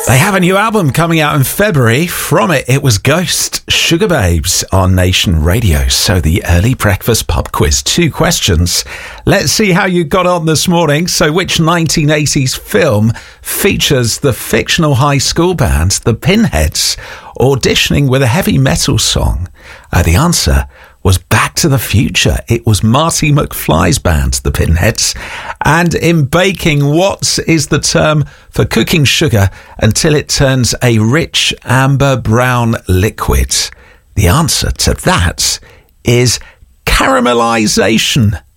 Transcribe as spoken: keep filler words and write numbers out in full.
They have a new album coming out in February. From it, it was Ghost, Sugar Babes on Nation Radio. So the early breakfast pub quiz. Two questions. Let's see how you got on this morning. So which nineteen eighties film features the fictional high school band, the Pinheads, auditioning with a heavy metal song? Uh, the answer was Back to the Future. It was Marty McFly's band, the Pinheads. And in baking, what is the term for cooking sugar until it turns a rich amber brown liquid? The answer to that is caramelization.